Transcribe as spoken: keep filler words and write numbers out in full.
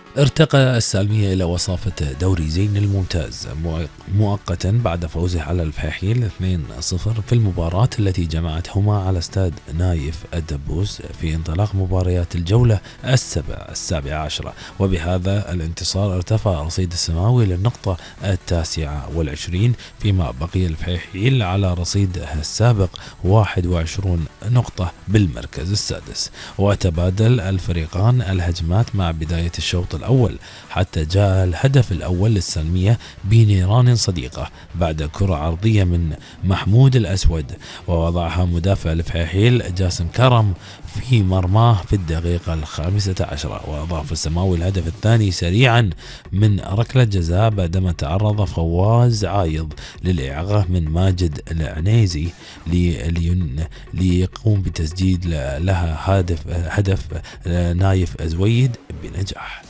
ارتقى السالمية إلى وصافة دوري زين الممتاز مؤقتا بعد فوزه على الفحيل اثنين صفر في المباراة التي جمعتهما على استاد نايف الدبوس في انطلاق مباريات الجولة السبع السابعة عشرة، وبهذا الانتصار ارتفع رصيد السماوي للنقطة التاسعة والعشرين، فيما بقي الفحيل على رصيده السابق واحد وعشرين نقطة بالمركز السادس. وتبادل الفريقان الهجمات مع بداية الشوط الأول حتى جاء الهدف الأول للسلمية بنيران صديقة بعد كرة عرضية من محمود الأسود، ووضعها مدافع الفحيحيل جاسم كرم في مرماه في الدقيقة الخامسة عشرة. وأضاف السماوي الهدف الثاني سريعا من ركلة جزاء بعدما تعرض فواز عايض للإعاقة من ماجد العنيزي ليقوم بتسجيل لها هدف هدف نايف الزويد بنجاح.